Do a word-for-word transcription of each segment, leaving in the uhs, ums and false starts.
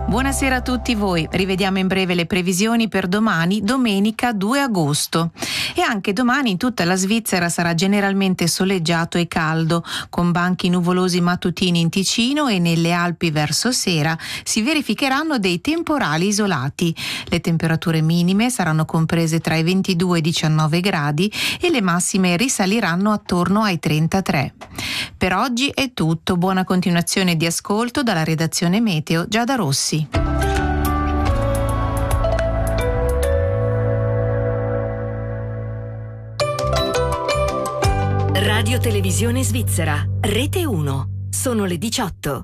Buonasera a tutti voi, rivediamo in breve le previsioni per domani, domenica due agosto. E anche domani in tutta la Svizzera sarà generalmente soleggiato e caldo, con banchi nuvolosi mattutini in Ticino e nelle Alpi verso sera si verificheranno dei temporali isolati. Le temperature minime saranno comprese tra i ventidue e i diciannove gradi e le massime risaliranno attorno ai trentatré. Per oggi è tutto, buona continuazione di ascolto dalla redazione Meteo Giada Rossi. Radio Televisione Svizzera, Rete uno. Sono le diciotto.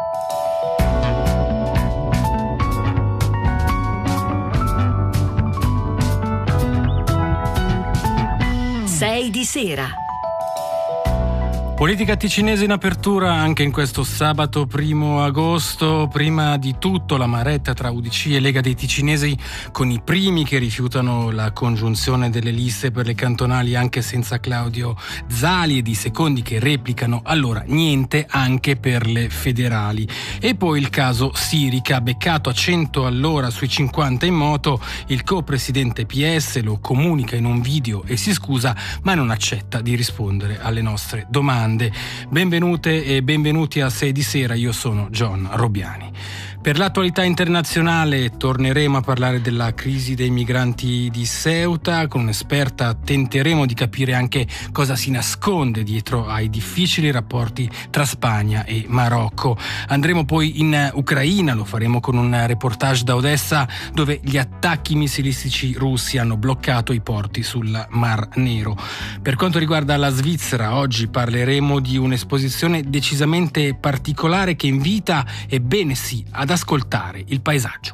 sei di sera. Politica ticinese in apertura anche in questo sabato primo agosto. Prima di tutto l'amaretta tra U D C e Lega dei Ticinesi, con i primi che rifiutano la congiunzione delle liste per le cantonali anche senza Claudio Zali ed i secondi che replicano allora niente anche per le federali. E poi il caso Sirica, beccato a cento all'ora sui cinquanta in moto, il co-presidente P S lo comunica in un video e si scusa, ma non accetta di rispondere alle nostre domande. Benvenute e benvenuti a sei di sera, io sono John Robiani. Per l'attualità internazionale torneremo a parlare della crisi dei migranti di Ceuta. Con un'esperta tenteremo di capire anche cosa si nasconde dietro ai difficili rapporti tra Spagna e Marocco. Andremo poi in Ucraina, lo faremo con un reportage da Odessa dove gli attacchi missilistici russi hanno bloccato i porti sul Mar Nero. Per quanto riguarda la Svizzera, oggi parleremo di un'esposizione decisamente particolare che invita, ebbene sì, ad ascoltare il paesaggio.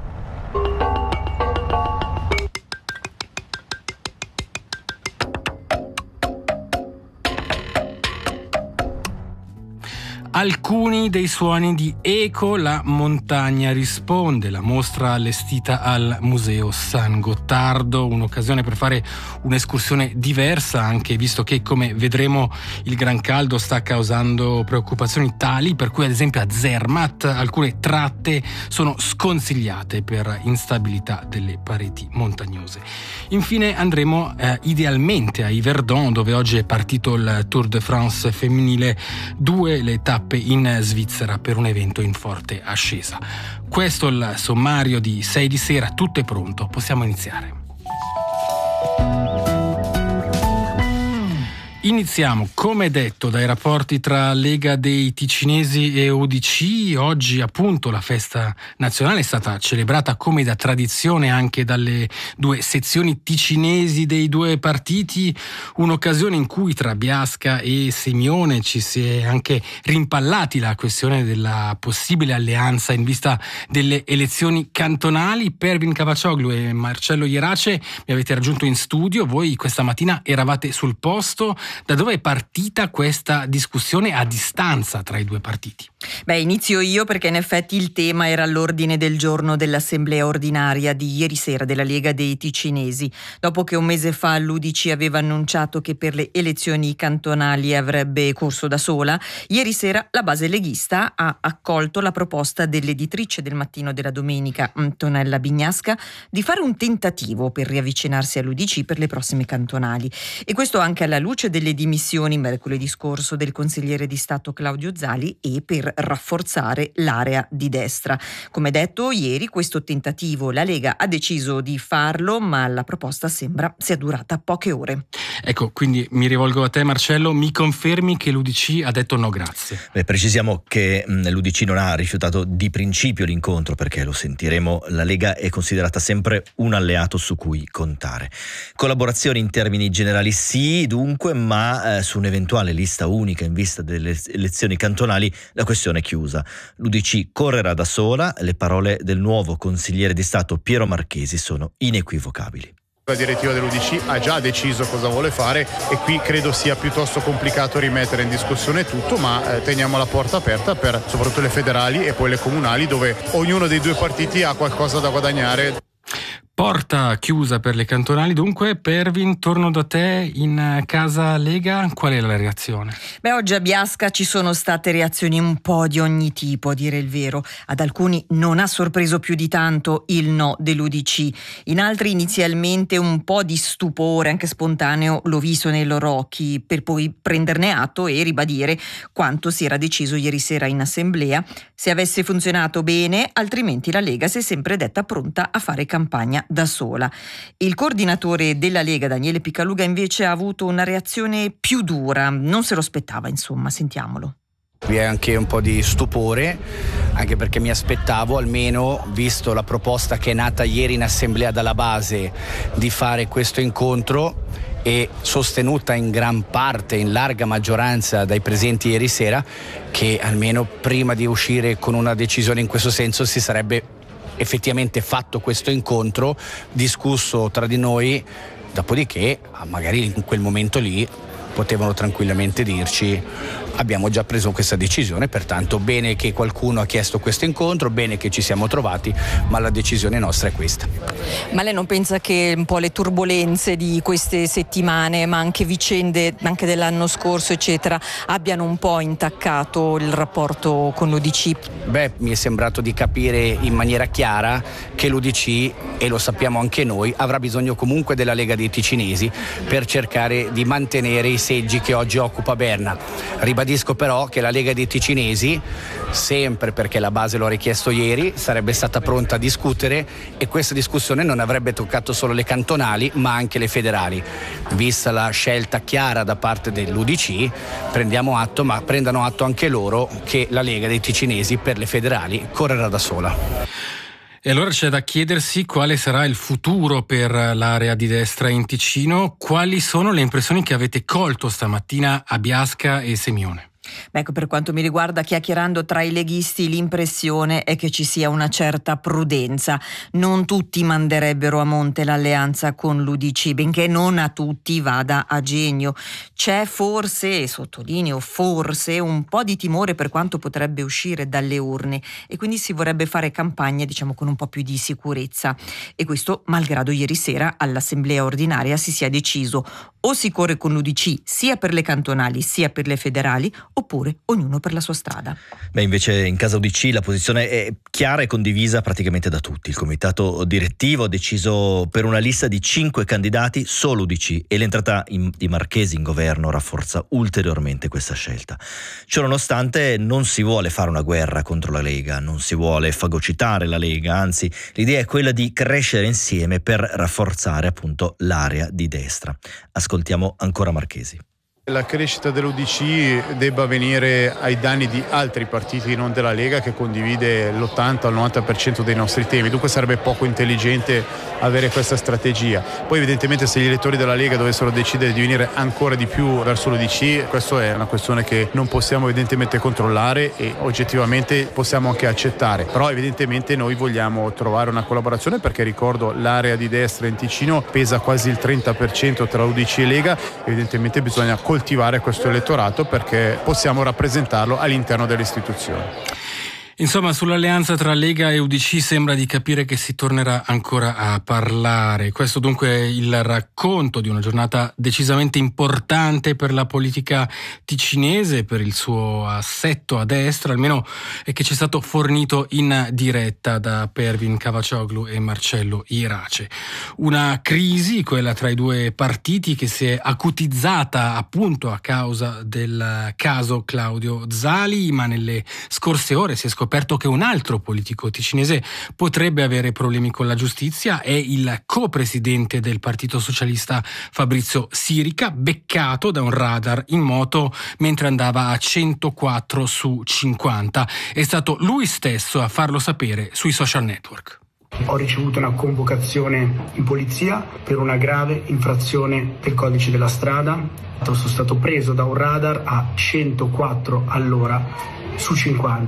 Alcuni dei suoni di Eco la montagna risponde, la mostra allestita al Museo San Gottardo, un'occasione per fare un'escursione diversa, anche visto che, come vedremo, il gran caldo sta causando preoccupazioni tali per cui ad esempio a Zermatt alcune tratte sono sconsigliate per instabilità delle pareti montagnose. Infine andremo eh, idealmente a Yverdon, dove oggi è partito il Tour de France femminile due, le tappe in Svizzera per un evento in forte ascesa. Questo è il sommario di sei di sera, tutto è pronto, possiamo iniziare. Iniziamo, come detto, dai rapporti tra Lega dei Ticinesi e U D C. Oggi appunto la festa nazionale è stata celebrata come da tradizione anche dalle due sezioni ticinesi dei due partiti, un'occasione in cui tra Biasca e Semione ci si è anche rimpallati la questione della possibile alleanza in vista delle elezioni cantonali. Pervin Cavacioglu e Marcello Ierace mi avete raggiunto in studio, voi questa mattina eravate sul posto. Da dove è partita questa discussione a distanza tra i due partiti? Beh, inizio io perché in effetti il tema era all'ordine del giorno dell'assemblea ordinaria di ieri sera della Lega dei Ticinesi, dopo che un mese fa l'U D C aveva annunciato che per le elezioni cantonali avrebbe corso da sola. Ieri sera la base leghista ha accolto la proposta dell'editrice del Mattino della Domenica, Antonella Bignasca, di fare un tentativo per riavvicinarsi all'U D C per le prossime cantonali, e questo anche alla luce delle dimissioni mercoledì scorso del consigliere di Stato Claudio Zali e per rafforzare l'area di destra. Come detto ieri, questo tentativo la Lega ha deciso di farlo, ma la proposta sembra sia durata poche ore. Ecco, quindi mi rivolgo a te Marcello, mi confermi che l'U D C ha detto no grazie? Beh, precisiamo che mh, l'U D C non ha rifiutato di principio l'incontro, perché lo sentiremo, la Lega è considerata sempre un alleato su cui contare. Collaborazione in termini generali sì, dunque, ma eh, su un'eventuale lista unica in vista delle elezioni cantonali la questione è chiusa. L'U D C correrà da sola, le parole del nuovo consigliere di Stato Piero Marchesi sono inequivocabili. La direttiva dell'U D C ha già deciso cosa vuole fare e qui credo sia piuttosto complicato rimettere in discussione tutto, ma eh, teniamo la porta aperta per soprattutto le federali e poi le comunali, dove ognuno dei due partiti ha qualcosa da guadagnare. Porta chiusa per le cantonali, dunque. Pervin, torno da te in casa Lega, qual è la reazione? Beh, oggi a Biasca ci sono state reazioni un po' di ogni tipo, a dire il vero. Ad alcuni non ha sorpreso più di tanto il no dell'U D C, in altri inizialmente un po' di stupore, anche spontaneo, l'ho visto nei loro occhi, per poi prenderne atto e ribadire quanto si era deciso ieri sera in assemblea. Se avesse funzionato bene, altrimenti la Lega si è sempre detta pronta a fare campagna da sola. Il coordinatore della Lega, Daniele Picaluga, invece ha avuto una reazione più dura, non se lo aspettava, insomma, sentiamolo. Vi è anche un po' di stupore, anche perché mi aspettavo, almeno visto la proposta che è nata ieri in assemblea dalla base, di fare questo incontro e sostenuta in gran parte, in larga maggioranza dai presenti ieri sera, che almeno prima di uscire con una decisione in questo senso si sarebbe effettivamente fatto questo incontro, discusso tra di noi, dopodiché magari in quel momento lì potevano tranquillamente dirci: abbiamo già preso questa decisione, pertanto bene che qualcuno ha chiesto questo incontro, bene che ci siamo trovati, ma la decisione nostra è questa. Ma lei non pensa che un po' le turbolenze di queste settimane, ma anche vicende anche dell'anno scorso eccetera, abbiano un po' intaccato il rapporto con l'U D C? Beh, mi è sembrato di capire in maniera chiara che l'U D C, e lo sappiamo anche noi, avrà bisogno comunque della Lega dei Ticinesi per cercare di mantenere i seggi che oggi occupa Berna. Ribadisco però che la Lega dei Ticinesi, sempre perché la base lo ha richiesto ieri, sarebbe stata pronta a discutere, e questa discussione non avrebbe toccato solo le cantonali ma anche le federali. Vista la scelta chiara da parte dell'U D C, prendiamo atto, ma prendano atto anche loro che la Lega dei Ticinesi per le federali correrà da sola. E allora c'è da chiedersi quale sarà il futuro per l'area di destra in Ticino. Quali sono le impressioni che avete colto stamattina a Biasca e Semione? Beh, ecco, per quanto mi riguarda, chiacchierando tra i leghisti, l'impressione è che ci sia una certa prudenza. Non tutti manderebbero a monte l'alleanza con l'U D C, benché non a tutti vada a genio. C'è forse, e sottolineo forse, un po' di timore per quanto potrebbe uscire dalle urne, e quindi si vorrebbe fare campagna, diciamo, con un po' più di sicurezza. E questo malgrado ieri sera all'assemblea ordinaria si sia deciso: o si corre con l'U D C sia per le cantonali sia per le federali, oppure ognuno per la sua strada. Beh, invece in casa U D C la posizione è chiara e condivisa praticamente da tutti. Il comitato direttivo ha deciso per una lista di cinque candidati solo U D C, e l'entrata in, di Marchesi in governo rafforza ulteriormente questa scelta. Ciononostante non si vuole fare una guerra contro la Lega, non si vuole fagocitare la Lega, anzi l'idea è quella di crescere insieme per rafforzare appunto l'area di destra. Ascoltiamo ancora Marchesi. La crescita dell'U D C debba avvenire ai danni di altri partiti, non della Lega, che condivide l'ottanta al novanta per cento dei nostri temi. Dunque sarebbe poco intelligente avere questa strategia. Poi evidentemente se gli elettori della Lega dovessero decidere di venire ancora di più verso l'U D C, questa è una questione che non possiamo evidentemente controllare e oggettivamente possiamo anche accettare. Però evidentemente noi vogliamo trovare una collaborazione, perché ricordo l'area di destra in Ticino pesa quasi il trenta per cento tra U D C e Lega. Evidentemente bisogna coltivare questo elettorato perché possiamo rappresentarlo all'interno delle istituzioni. Insomma, sull'alleanza tra Lega e U D C sembra di capire che si tornerà ancora a parlare. Questo dunque è il racconto di una giornata decisamente importante per la politica ticinese, per il suo assetto a destra, almeno è che ci è stato fornito in diretta da Pervin Cavacioglu e Marcello Irace. Una crisi, quella tra i due partiti, che si è acutizzata appunto a causa del caso Claudio Zali, ma nelle scorse ore si è scoperto che un altro politico ticinese potrebbe avere problemi con la giustizia. È il co-presidente del Partito Socialista Fabrizio Sirica, beccato da un radar in moto mentre andava a centoquattro su cinquanta. È stato lui stesso a farlo sapere sui social network. Ho ricevuto una convocazione in polizia per una grave infrazione del codice della strada. Sono stato preso da un radar a centoquattro all'ora su cinquanta.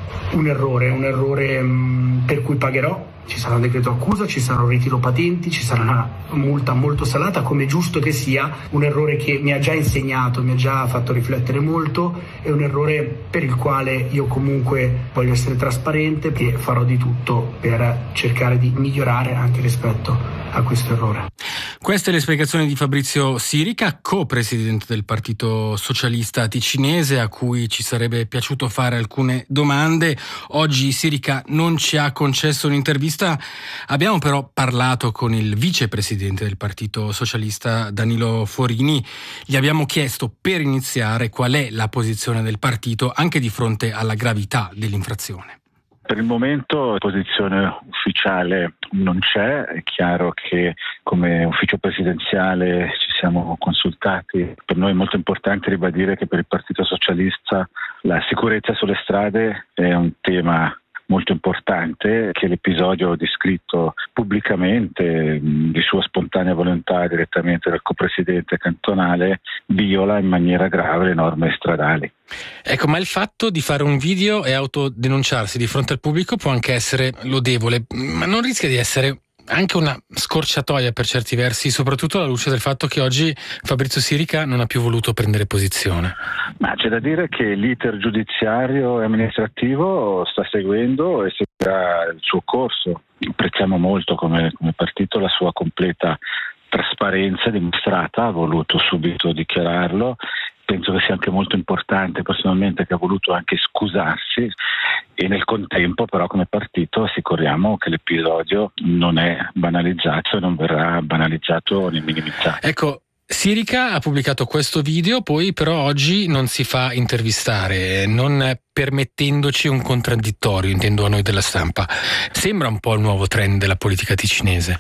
un errore, un errore mh, per cui pagherò. Ci sarà un decreto accusa, ci sarà un ritiro patenti, ci sarà una multa molto salata, come giusto che sia, un errore che mi ha già insegnato, mi ha già fatto riflettere molto, è un errore per il quale io comunque voglio essere trasparente e farò di tutto per cercare di migliorare anche rispetto a questo errore. Queste le spiegazioni di Fabrizio Sirica, co-presidente del Partito Socialista Ticinese, a cui ci sarebbe piaciuto fare alcune domande. Oggi Sirica non ci ha concesso un'intervista. Abbiamo però parlato con il vicepresidente del Partito Socialista Danilo Forini. Gli abbiamo chiesto, per iniziare, qual è la posizione del partito anche di fronte alla gravità dell'infrazione. Per il momento posizione ufficiale non c'è, è chiaro che come ufficio presidenziale ci siamo consultati. Per noi è molto importante ribadire che per il Partito Socialista la sicurezza sulle strade è un tema molto importante, che l'episodio descritto pubblicamente di sua spontanea volontà direttamente dal copresidente cantonale viola in maniera grave le norme stradali. Ecco, ma il fatto di fare un video e autodenunciarsi di fronte al pubblico può anche essere lodevole, ma non rischia di essere anche una scorciatoia per certi versi, soprattutto alla luce del fatto che oggi Fabrizio Sirica non ha più voluto prendere posizione? Ma c'è da dire che l'iter giudiziario e amministrativo sta seguendo e seguirà il suo corso. Apprezziamo molto come, come partito la sua completa trasparenza dimostrata, ha voluto subito dichiararlo. Penso che sia anche molto importante personalmente che ha voluto anche scusarsi, e nel contempo però come partito assicuriamo che l'episodio non è banalizzato e non verrà banalizzato né minimizzato. Ecco, Sirica ha pubblicato questo video, poi però oggi non si fa intervistare, non permettendoci un contraddittorio, intendo a noi della stampa. Sembra un po' il nuovo trend della politica ticinese.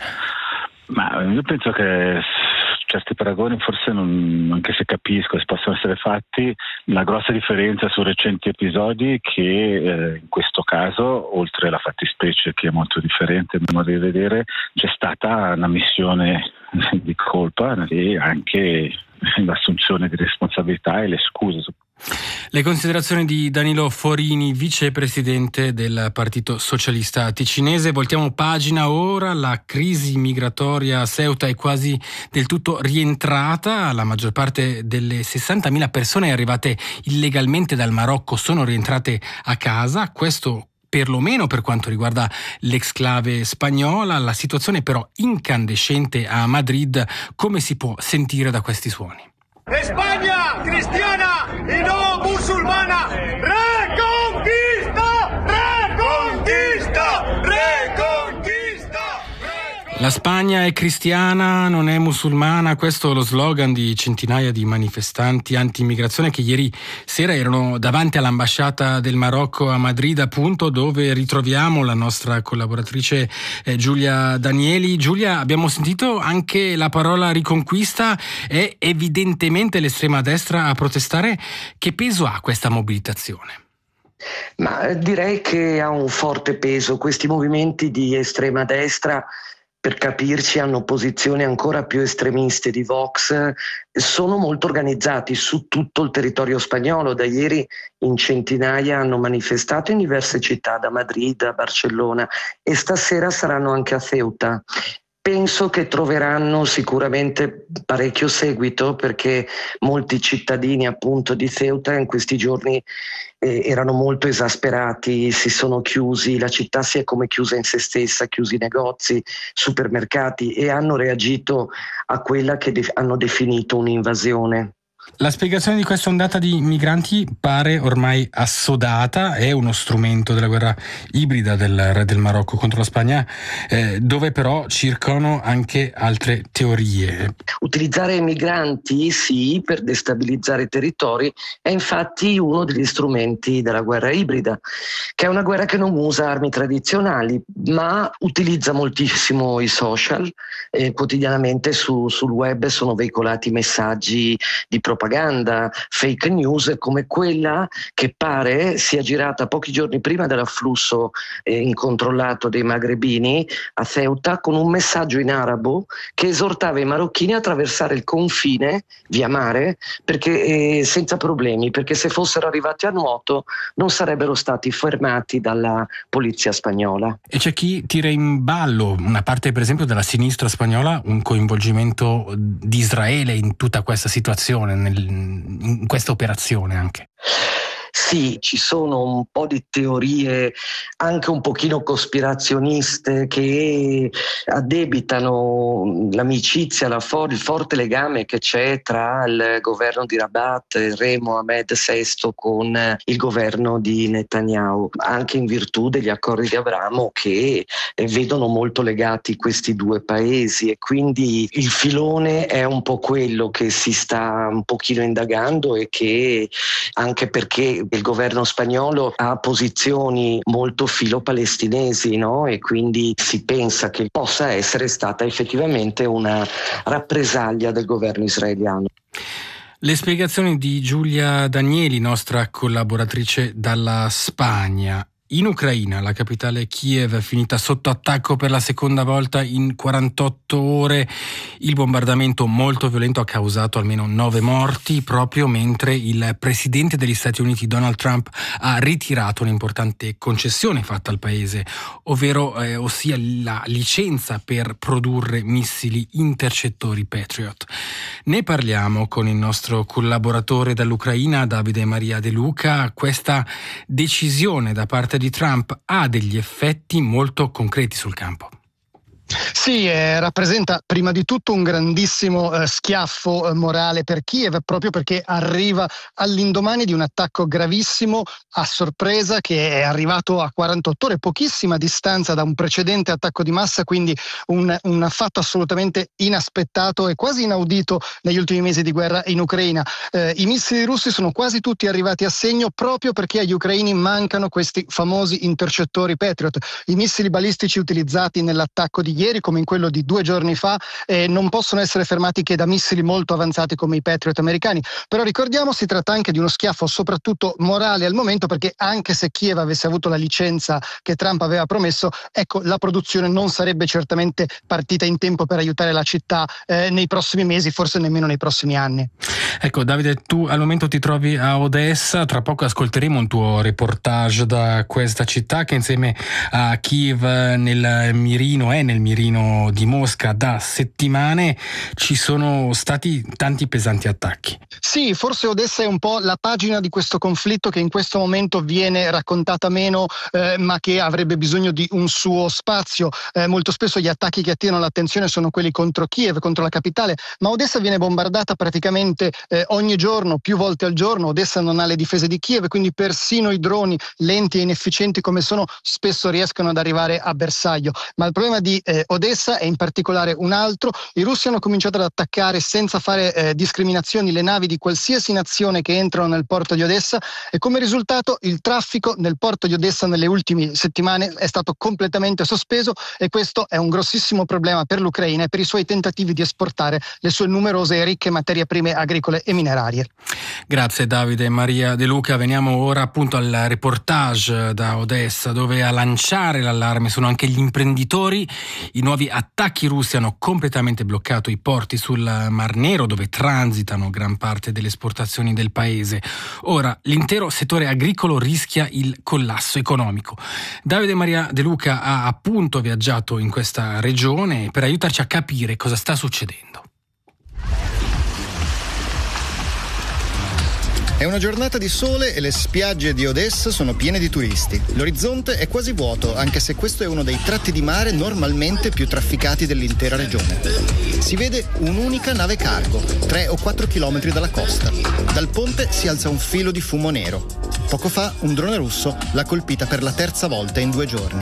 Ma io penso che certi paragoni forse non, anche se capisco che possono essere fatti, la grossa differenza su recenti episodi è che eh, in questo caso, oltre alla fattispecie che è molto differente a mio modo di vedere, c'è stata una missione di colpa e anche l'assunzione di responsabilità e le scuse. Le considerazioni di Danilo Forini, vicepresidente del Partito Socialista Ticinese. Voltiamo pagina ora. La crisi migratoria a Ceuta è quasi del tutto rientrata. La maggior parte delle sessantamila persone arrivate illegalmente dal Marocco sono rientrate a casa. Questo perlomeno per quanto riguarda l'exclave spagnola. La situazione però incandescente a Madrid, come si può sentire da questi suoni. España cristiana y no musulmana, reconquista, reconquista, reconquista. La Spagna è cristiana, non è musulmana, questo è lo slogan di centinaia di manifestanti anti-immigrazione che ieri sera erano davanti all'ambasciata del Marocco a Madrid, appunto, dove ritroviamo la nostra collaboratrice eh, Giulia Danieli. Giulia, abbiamo sentito anche la parola riconquista, è evidentemente l'estrema destra a protestare. Che peso ha questa mobilitazione? Ma direi che ha un forte peso. Questi movimenti di estrema destra, per capirci, hanno posizioni ancora più estremiste di Vox, sono molto organizzati su tutto il territorio spagnolo. Da ieri in centinaia hanno manifestato in diverse città, da Madrid a Barcellona, e stasera saranno anche a Ceuta. Penso che troveranno sicuramente parecchio seguito, perché molti cittadini appunto di Ceuta in questi giorni eh, erano molto esasperati, si sono chiusi, la città si è come chiusa in se stessa, chiusi negozi, supermercati, e hanno reagito a quella che de- hanno definito un'invasione. La spiegazione di questa ondata di migranti pare ormai assodata, è uno strumento della guerra ibrida del re del Marocco contro la Spagna, eh, dove però circolano anche altre teorie. Utilizzare i migranti, sì, per destabilizzare i territori, è infatti uno degli strumenti della guerra ibrida, che è una guerra che non usa armi tradizionali, ma utilizza moltissimo i social. Eh, quotidianamente su, sul web sono veicolati messaggi di propaganda propaganda, fake news come quella che pare sia girata pochi giorni prima dell'afflusso eh, incontrollato dei magrebini a Ceuta, con un messaggio in arabo che esortava i marocchini a attraversare il confine via mare perché, eh, senza problemi, perché se fossero arrivati a nuoto non sarebbero stati fermati dalla polizia spagnola. E c'è chi tira in ballo, una parte per esempio della sinistra spagnola, un coinvolgimento di Israele in tutta questa situazione, nel, in questa operazione anche. Sì, ci sono un po' di teorie anche un pochino cospirazioniste che addebitano l'amicizia, la for- il forte legame che c'è tra il governo di Rabat, il re Mohammed sesto, con il governo di Netanyahu, anche in virtù degli accordi di Abramo che vedono molto legati questi due paesi, e quindi il filone è un po' quello che si sta un pochino indagando, e che anche perché il governo spagnolo ha posizioni molto filo-palestinesi, no? E quindi si pensa che possa essere stata effettivamente una rappresaglia del governo israeliano. Le spiegazioni di Giulia Danieli, nostra collaboratrice dalla Spagna. In Ucraina, la capitale Kiev è finita sotto attacco per la seconda volta in quarantotto ore. Il bombardamento molto violento ha causato almeno nove morti, proprio mentre il presidente degli Stati Uniti Donald Trump ha ritirato un'importante concessione fatta al paese, ovvero eh, ossia la licenza per produrre missili intercettori Patriot. Ne parliamo con il nostro collaboratore dall'Ucraina, Davide Maria De Luca. Questa decisione da parte di Trump ha degli effetti molto concreti sul campo. Sì, eh, rappresenta prima di tutto un grandissimo eh, schiaffo eh, morale per Kiev, proprio perché arriva all'indomani di un attacco gravissimo a sorpresa che è arrivato a quarantotto ore, pochissima distanza da un precedente attacco di massa, quindi un, un fatto assolutamente inaspettato e quasi inaudito negli ultimi mesi di guerra in Ucraina. Eh, I missili russi sono quasi tutti arrivati a segno proprio perché agli ucraini mancano questi famosi intercettori Patriot, i missili balistici utilizzati nell'attacco di ieri, come in quello di due giorni fa, eh, non possono essere fermati che da missili molto avanzati come i Patriot americani. Però ricordiamo, si tratta anche di uno schiaffo soprattutto morale al momento, perché anche se Kiev avesse avuto la licenza che Trump aveva promesso, ecco, la produzione non sarebbe certamente partita in tempo per aiutare la città eh, nei prossimi mesi, forse nemmeno nei prossimi anni. Ecco Davide, tu al momento ti trovi a Odessa, tra poco ascolteremo un tuo reportage da questa città che insieme a Kiev nel mirino è nel mirino di Mosca da settimane. Ci sono stati tanti pesanti attacchi. Sì, forse Odessa è un po' la pagina di questo conflitto che in questo momento viene raccontata meno, eh, ma che avrebbe bisogno di un suo spazio. Eh, molto spesso gli attacchi che attirano l'attenzione sono quelli contro Kiev, contro la capitale, ma Odessa viene bombardata praticamente eh, ogni giorno, più volte al giorno. Odessa non ha le difese di Kiev, quindi persino i droni, lenti e inefficienti come sono, spesso riescono ad arrivare a bersaglio. Ma il problema di eh, Odessa è in particolare un altro. I russi hanno cominciato ad attaccare senza fare eh, discriminazioni le navi di qualsiasi nazione che entrano nel porto di Odessa, e come risultato il traffico nel porto di Odessa nelle ultime settimane è stato completamente sospeso, e questo è un grossissimo problema per l'Ucraina e per i suoi tentativi di esportare le sue numerose e ricche materie prime agricole e minerarie. Grazie Davide Maria De Luca. Veniamo ora appunto al reportage da Odessa, dove a lanciare l'allarme sono anche gli imprenditori. I nuovi attacchi russi hanno completamente bloccato i porti sul Mar Nero, dove transitano gran parte delle esportazioni del paese. Ora l'intero settore agricolo rischia il collasso economico. Davide Maria De Luca ha appunto viaggiato in questa regione per aiutarci a capire cosa sta succedendo. È una giornata di sole e le spiagge di Odessa sono piene di turisti. L'orizzonte è quasi vuoto, anche se questo è uno dei tratti di mare normalmente più trafficati dell'intera regione. Si vede un'unica nave cargo, tre o quattro chilometri dalla costa. Dal ponte si alza un filo di fumo nero. Poco fa un drone russo l'ha colpita per la terza volta in due giorni.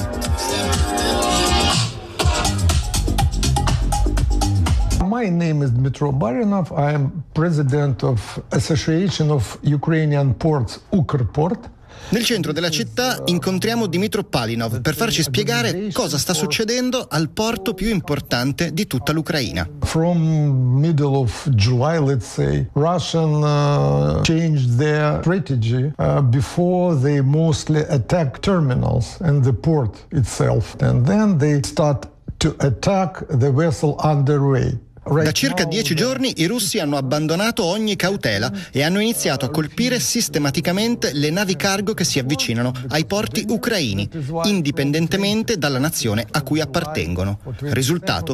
My name is Dmitro Barinov. I am president of Association of Ukrainian Ports, Ukrport. Nel centro della città incontriamo Dmytro Palinov per farci spiegare cosa sta succedendo al porto più importante di tutta l'Ucraina. From middle of July, let's say, Russian uh, changed their strategy. Uh, before they mostly attack terminals and the port itself, and then they start to attack the vessel underway. Da circa dieci giorni i russi hanno abbandonato ogni cautela e hanno iniziato a colpire sistematicamente le navi cargo che si avvicinano ai porti ucraini, indipendentemente dalla nazione a cui appartengono. Risultato: